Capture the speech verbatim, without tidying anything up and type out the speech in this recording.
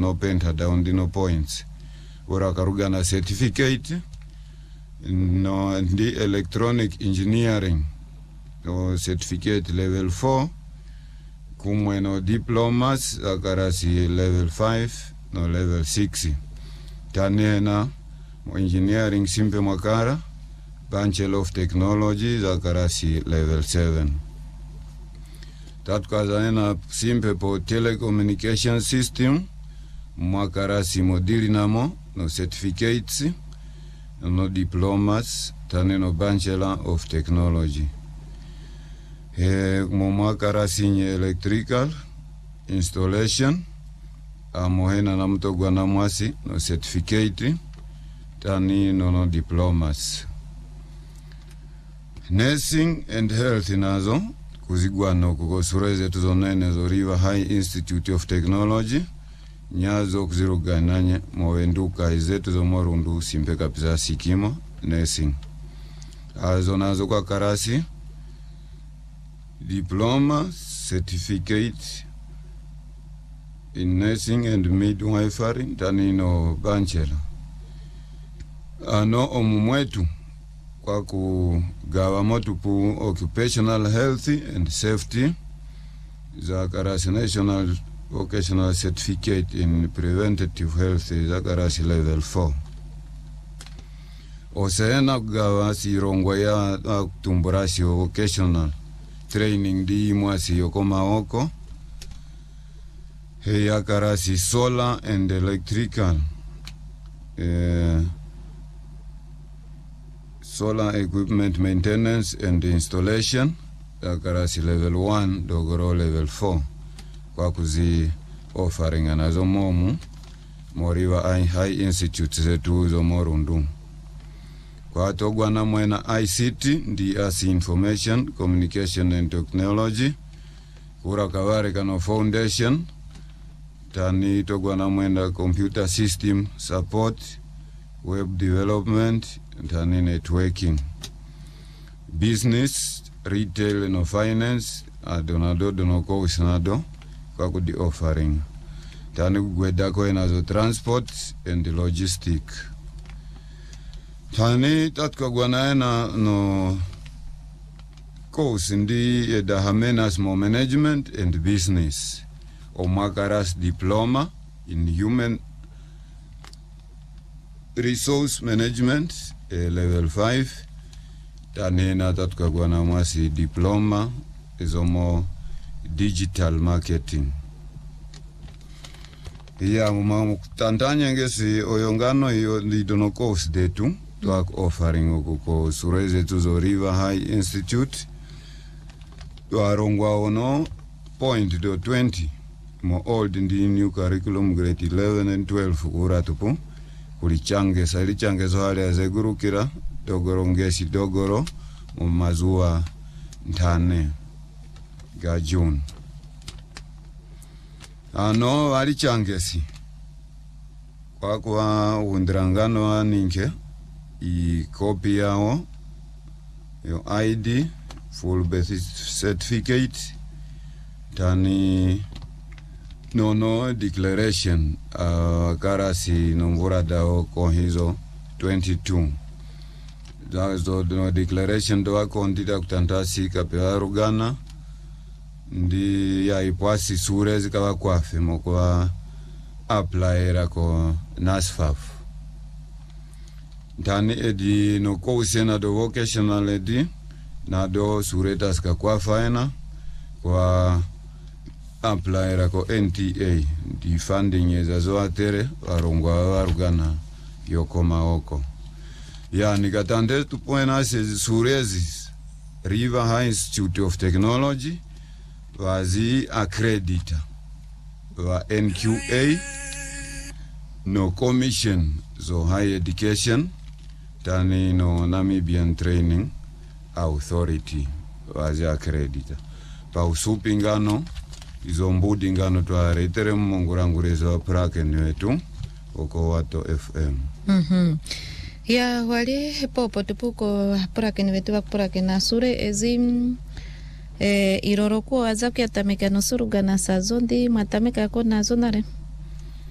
no penta down dino points ora karugana certificate no ndi electronic engineering no certificate level four kumwe no diplomas akarasi level five no level six tanena mo engineering simpe makara Bachelor of Technology zakarasi level seven tatukazana simpe po telecommunication system mwakarasi modili namo no certificates no diplomas taneno Bachelor of Technology e mwakarasi electrical installation amohena na mtogwa na mwasi no certificate tani no no diplomas. Nursing and health nazo kuzigwano kuko sureze tuzonene zo River High Institute of Technology nyazo kuzirugananye mwenduka izetu zo morundu simpe kapisa sikimo nursing azo nazo kwa karasi diploma certificate in nursing and midwifery tanino bachelor ano omumwetu kwa kugawa motupu occupational health and safety za karasi national vocational certificate in preventative health za karasi level four osena kugawa sirongwa ya kutumburasi vocational training di mwasi yokoma oko he ya karasi solar and electrical eh, solar equipment maintenance and installation akarasi level one dogoro level four kwa kuzi offering anazo momu moriwa high institute zetu zo morundu kwa togwa na mwena I C T ndi as information communication and technology kura kaware kano foundation tani togwa na mwena computer system support web development tani networking business retail no finance adonado dono ko isanado kwa kudi offering tani gweda ko enazo transport and logistic tani tatka gwana no course ndi edahamenas mo management and business o makaras diploma in human resource management eh, level five tani na tatka gwana mwasi diploma izomo digital marketing ya mama kutantanya ngesi oyongano iyo lidono course detu twak offering okuko sureze tuzo River High Institute twarongwa ono point do twenty mo old ndi new curriculum grade eleven and twelve kuratupu kulichange sali change zo hali azegurukira dogoro ngesi dogoro mu mazua ntane ga June ano ali changesi kwa kwa undrangano aninke i copy yao yo I D full birth certificate tani no no declaration uh, karasi nombora dao ko hizo twenty-two dazo no declaration do akondita kutantasi kapewa rugana ndi ya ipwasi sure zikawa kwafe mokwa apply ko NASFAF tani edi no ko usena do vocational edi na do sureta ska kwa faena kwa apply ko N T A di funding eza zo atere warongwa warugana yokoma oko ya nikatande tupoena se surezi River High Institute of Technology wazi accredita wa N Q A no commission zo high education tani no Namibian Training Authority wazi accredita pa usupingano izo mbudi ngano twa retere mongurangureza prakeni wetu oko Wato F M. Mhm. Ya wali popo tupuko prakeni wetu wa prakena sure ezim eh iroroko azakia tameka no surugana sazondi matameka ko nazonare.